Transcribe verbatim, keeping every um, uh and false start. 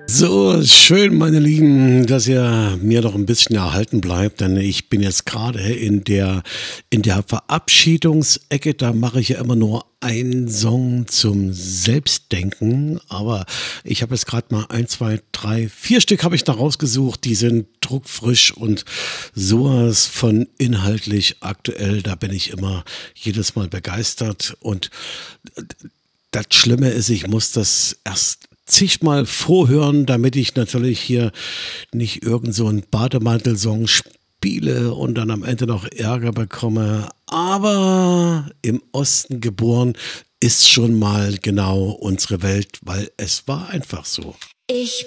So, schön, meine Lieben, dass ihr mir noch ein bisschen erhalten bleibt, denn ich bin jetzt gerade in der, in der Verabschiedungsecke. Da mache ich ja immer nur einen Song zum Selbstdenken, aber ich habe jetzt gerade mal ein, zwei, drei, vier Stück habe ich da rausgesucht, die sind druckfrisch und sowas von inhaltlich aktuell. Da bin ich immer jedes Mal begeistert und das Schlimme ist, ich muss das erst zigmal vorhören, damit ich natürlich hier nicht irgend so einen Bademantelsong spiele und dann am Ende noch Ärger bekomme. Aber im Osten geboren ist schon mal genau unsere Welt, weil es war einfach so. Ich